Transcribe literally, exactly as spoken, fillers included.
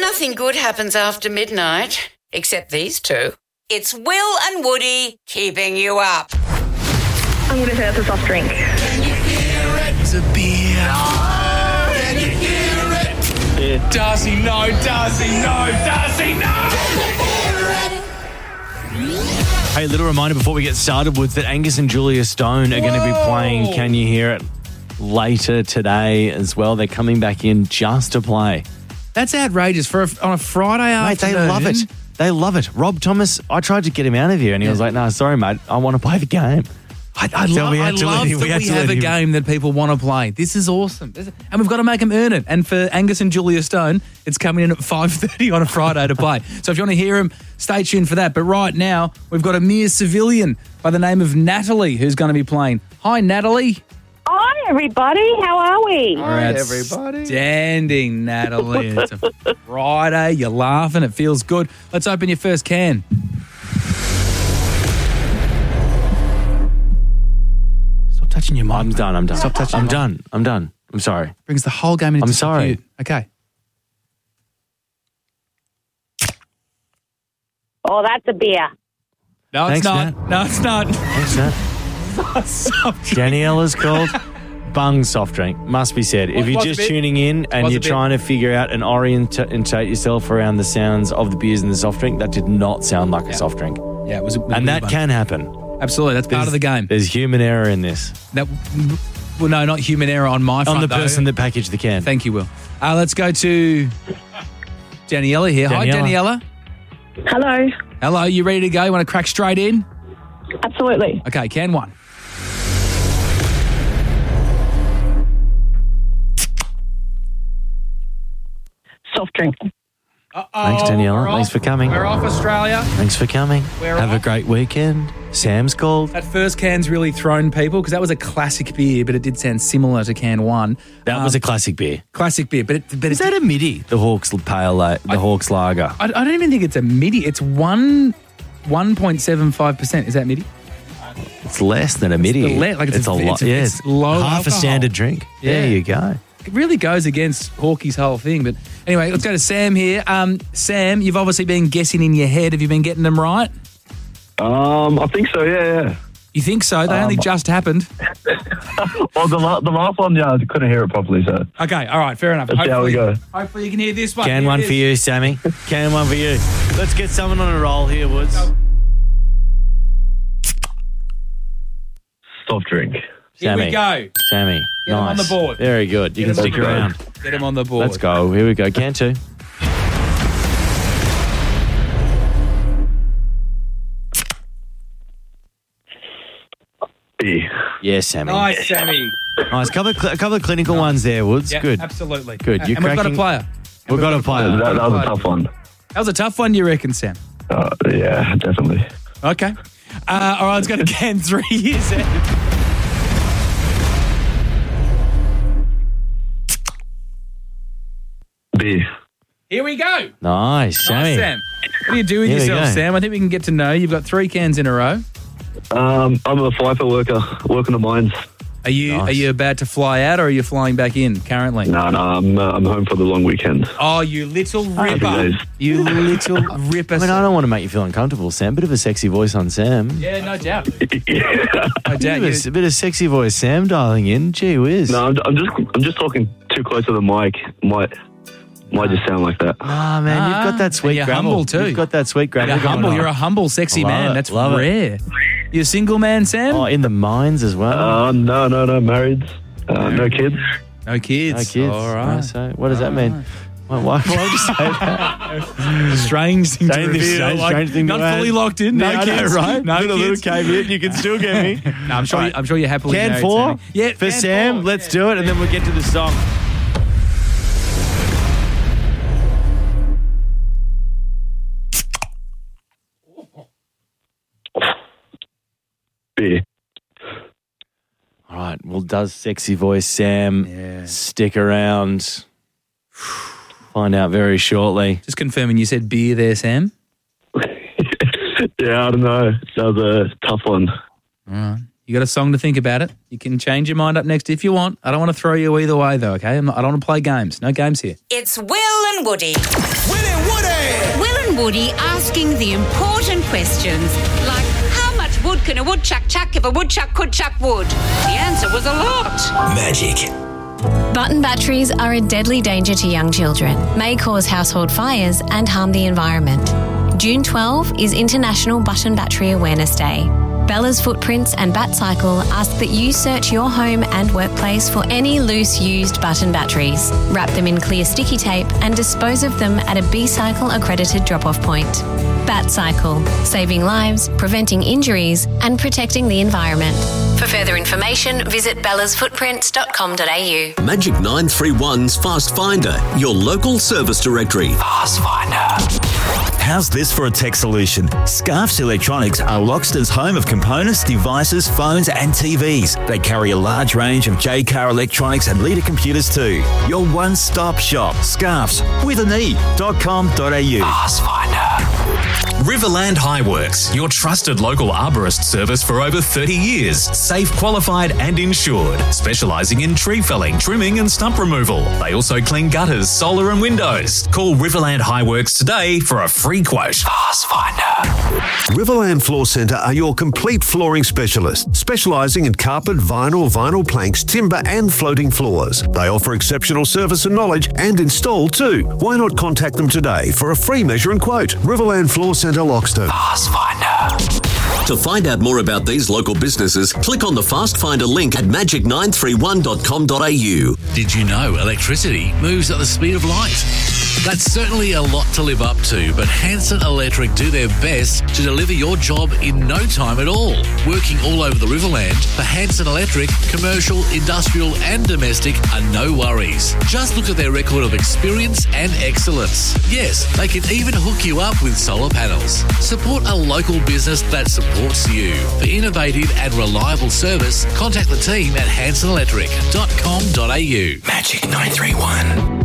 Nothing good happens after midnight, except these two. It's Will and Woody keeping you up. I'm going to say that's a soft drink. Can you hear it? It's a beer. No. Can you hear it? Yeah. Darcy, no. Darcy, no. Darcy, no. Hey, little reminder before we get started was that Angus and Julia Stone are going to be playing Can You Hear It later today as well. They're coming back in just to play. That's outrageous for a, on a Friday Mate, afternoon. they love it. They love it. Rob Thomas, I tried to get him out of here and he Yeah. was like, no, sorry, mate. I want to play the game. I, I, So lo- we I had to let love him- that we we, had to have let a him- game that people want to play. This is awesome. This is- and we've got to make them earn it. And for Angus and Julia Stone, it's coming in at five thirty on a Friday to play. So if you want to hear them, stay tuned for that. But right now, we've got a mere civilian by the name of Natalie who's going to be playing. Hi, Natalie. Hi, everybody. How are we? Hi, everybody. Outstanding, Natalie. It's a Friday. You're laughing. It feels good. Let's open your first can. Stop touching your mic. I'm done. I'm done. Stop touching I'm your mic. done. I'm done. I'm sorry. Brings the whole game into I'm sorry. disrepute. Okay. Oh, that's a beer. No, Thanks, it's not. Nat. No, it's not. Thanks, Nat. Soft drink. Daniela's called Bung soft drink. Must be said. If What- you're what's just a bit? tuning in and What's a you're bit? trying to figure out and orientate yourself around the sounds of the beers in the soft drink, that did not sound like a soft drink. Yeah, it was. A, And that can happen. absolutely. That's part of the game. There's human error in this. That. Well, no, not human error on my front. On the though. person that packaged the can. Thank you, Will. Uh, let's go to Daniela here. Hi, Daniela. Daniela. Hello. Hello. You ready to go? You want to crack straight in? Absolutely. Okay, can one. Soft drink. Uh-oh, Thanks, Daniela. we're Thanks off. for coming. We're off, Australia. Thanks for coming. We're Have a off. great weekend. Sam's called. That first can's really thrown people because that was a classic beer, but it did sound similar to can one. That Um, was a classic beer. classic beer, but it, but Is it, that a midi? The Hawks Pale, La- the Hawks Lager. I, I don't even think it's a midi. It's one one point seven five percent. Is that midi? It's less than a midi. the le- like it's a- a it's lot. a- Yeah, it's low half alcohol. a standard drink. Yeah. There you go. It really goes against Hawkey's whole thing. But anyway, let's go to Sam here. Um, Sam, you've obviously been guessing in your head. Have you been getting them right? Um, I think so. Yeah, yeah. You think so? They only just happened. Well, the, la- the last one, yeah, I couldn't hear it properly. So Okay, all right, fair enough. Let's see how we go. Hopefully you can hear this one. Can Here one it for is. you, Sammy. Can one for you. Let's get someone on a roll here, Woods. soft drink. Here Sammy. we go. Sammy. Get 'em on nice. the board. Very good. You Get can 'em on stick the board. around. Get him on the board. Let's go. Here we go. Can two. B. Yes, Sammy. Nice, Sammy. Nice. Couple of, cl- a couple of clinical ones there, Woods. Yeah, Good. absolutely. Good. You're and we've got a cracking- player. And We've got a player. That, that was a tough one. That was a tough one, you reckon, Sam? Uh, yeah, definitely. Okay. Uh, all right, let's go to can three. Here, Sam. B. Here we go. Nice, Sammy. Nice, Sam. What do you do with Here we yourself, go. Sam? I think we can get to know. You've got three cans in a row. Um, I'm a FIFO worker, working the mines. Are you Nice. are you about to fly out or are you flying back in currently? No, no, I'm uh, I'm home for the long weekend. Oh, you little Happy ripper. days. You little ripper. I mean, I don't want to make you feel uncomfortable, Sam. Bit of a sexy voice on Sam. Yeah, no doubt. No Bit doubt. of, a, You- a bit of sexy voice, Sam, dialing in. Gee whiz. No, I'm, I'm just I'm just talking too close to the mic. Might might just sound like that. Nah, man, you've got that sweet you're gravel. humble too. You've got that sweet gravel. You're going humble. on. You're a humble, sexy Love man. it. That's Love it. rare. You're a single man, Sam? Oh, in the mines as well. Uh, no, no, no, married. Uh, no kids. no kids. no kids. All right. So what does that mean? Why, why, why would you say that? Strange thing to Strange- reveal. strange- like, strange thing to not add. fully locked in. No Yeah, I know, kids. right? No Little, kids. little caveat. You can still get me. No, I'm sure. All right. I'm sure you're happily Can married, four? Sammy. Yeah, For can Sam, four. let's Yeah. do it, and then we'll get to the song. B. All right. Well, does sexy voice Sam Yeah. stick around? Find out very shortly. Just confirming, you said beer there, Sam. Yeah, I don't know. That was a tough one. All right. You got a song to think about it. You can change your mind up next if you want. I don't want to throw you either way, though, okay? I'm not, I don't want to play games. No games here. It's Will and Woody. Will and Woody. Will and Woody asking the important questions, like how much wood can a woodchuck chuck if a woodchuck could chuck wood? The answer was a lot. Magic. Button batteries are a deadly danger to young children, may cause household fires and harm the environment. June twelfth is International Button Battery Awareness Day. Bella's Footprints and BatCycle ask that you search your home and workplace for any loose used button batteries, wrap them in clear sticky tape and dispose of them at a B-Cycle accredited drop-off point. BatCycle, saving lives, preventing injuries and protecting the environment. For further information, visit bellas footprints dot com dot a u. Magic nine three one's Fast Finder, your local service directory. Fast Finder. How's this for a tech solution? Scarfs Electronics are Loxton's home of components, devices, phones and T Vs. They carry a large range of J C A R electronics and Leader computers too. Your one-stop shop. Scarfs with an E dot com dot a u. Fast Finder. Riverland Highworks, your trusted local arborist service for over thirty years. Safe, qualified and insured. Specialising in tree felling, trimming and stump removal. They also clean gutters, solar and windows. Call Riverland Highworks today for a free quote. Fast Finder. Riverland Floor Centre are your complete flooring specialists, specialising in carpet, vinyl, vinyl planks, timber and floating floors. They offer exceptional service and knowledge and install too. Why not contact them today for a free measure and quote? Riverland Floor Centre, Loxton. Fast Finder. To find out more about these local businesses, click on the Fast Finder link at magic nine three one dot com dot a u. Did you know electricity moves at the speed of light? That's certainly a lot to live up to, but Hanson Electric do their best to deliver your job in no time at all. Working all over the Riverland, for Hanson Electric, commercial, industrial and domestic are no worries. Just look at their record of experience and excellence. Yes, they can even hook you up with solar panels. Support a local business that supports you. For innovative and reliable service, contact the team at hanson electric dot com dot a u. Magic nine three one.